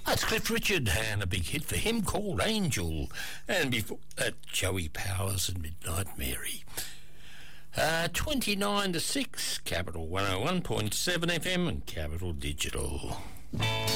That's Cliff Richard, and a big hit for him called Angel. And before that, Joey Powers and Midnight Mary. 29 to 6, Capital 101.7 FM and Capital Digital.